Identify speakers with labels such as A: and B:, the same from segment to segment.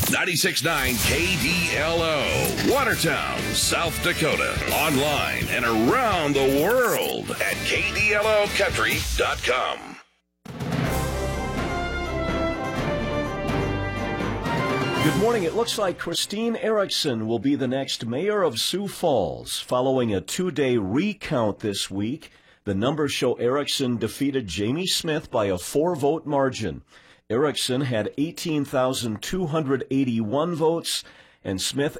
A: 96.9 KDLO, Watertown, South Dakota. Online and around the world at KDLOcountry.com.
B: Good morning. It looks like Christine Erickson will be the next mayor of Sioux Falls. Following a 2-day recount this week, the numbers show Erickson defeated Jamie Smith by a 4-vote margin. Erickson had 18,281 votes and Smith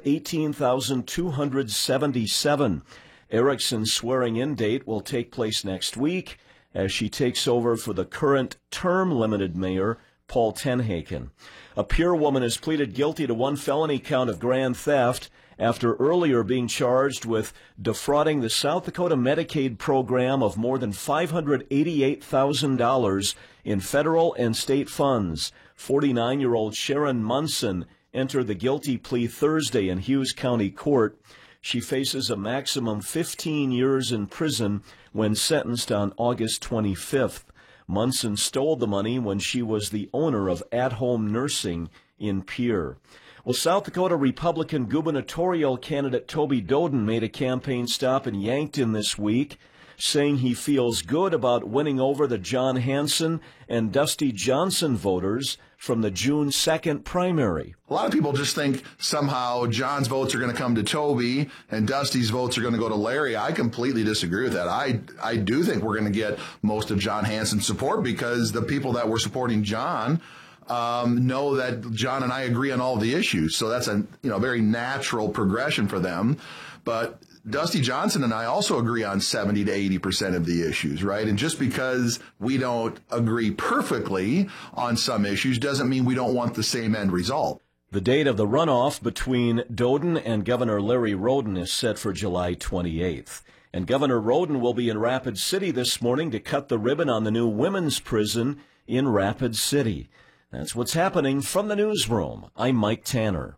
B: 18,277. Erickson's swearing-in date will take place next week as she takes over for the current term-limited mayor, Paul Tenhaken. A Pierre woman has pleaded guilty to 1 felony count of grand theft after earlier being charged with defrauding the South Dakota Medicaid program of more than $588,000 in federal and state funds. 49-year-old Sharon Munson entered the guilty plea Thursday in Hughes County Court. She faces a maximum 15 years in prison when sentenced on August 25th. Munson stole the money when she was the owner of At-Home Nursing in Pierre. Well, South Dakota Republican gubernatorial candidate Toby Doden made a campaign stop in Yankton this week, saying he feels good about winning over the John Hanson and Dusty Johnson voters from the June 2nd primary.
C: A lot of people just think somehow John's votes are going to come to Toby and Dusty's votes are going to go to Larry. I completely disagree with that. I do think we're going to get most of John Hanson's support because the people that were supporting John know that John and I agree on all the issues. So that's a very natural progression for them. But Dusty Johnson and I also agree on 70 to 80% of the issues, right? And just because we don't agree perfectly on some issues doesn't mean we don't want the same end result.
B: The date of the runoff between Doden and Governor Larry Roden is set for July 28th. And Governor Roden will be in Rapid City this morning to cut the ribbon on the new women's prison in Rapid City. That's what's happening from the newsroom. I'm Mike Tanner.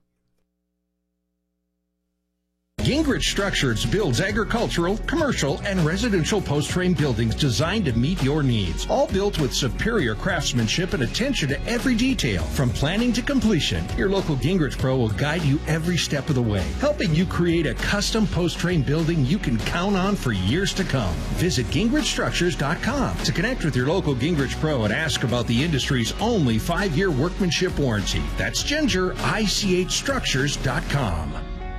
D: Gingrich Structures builds agricultural, commercial, and residential post-frame buildings designed to meet your needs. All built with superior craftsmanship and attention to every detail. From planning to completion, your local Gingrich Pro will guide you every step of the way, helping you create a custom post-frame building you can count on for years to come. Visit GingrichStructures.com to connect with your local Gingrich Pro and ask about the industry's only 5-year workmanship warranty. That's GingerICHStructures.com.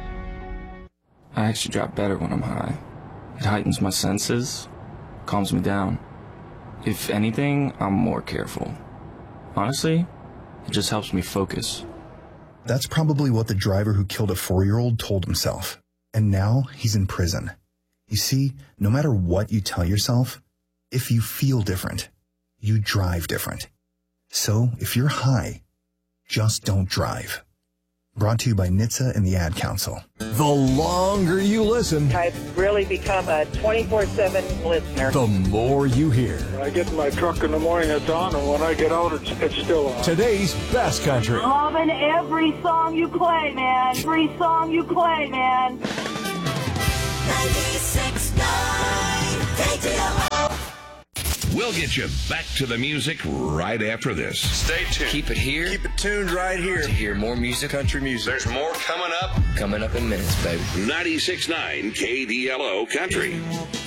E: I actually drop better when I'm high. It heightens my senses, calms me down. If anything, I'm more careful. Honestly, it just helps me focus.
F: That's probably what the driver who killed a 4-year-old told himself. And now he's in prison. You see, no matter what you tell yourself, if you feel different, you drive different. So if you're high, just don't drive. Brought to you by NHTSA and the Ad Council.
G: The longer you listen,
H: I've really become a 24/7 listener.
G: The more you hear.
I: When I get in my truck in the morning, it's on, and when I get out, it's still on.
G: Today's best country.
J: Loving every song you play, man. Every song you play, man.
K: 96.9 KDLO.
A: We'll get you back to the music right after this.
L: Stay tuned.
M: Keep it here.
L: Keep it tuned right here.
M: To hear more music.
L: Country music. There's more coming up.
M: Coming up in minutes, baby.
A: 96.9 KDLO Country.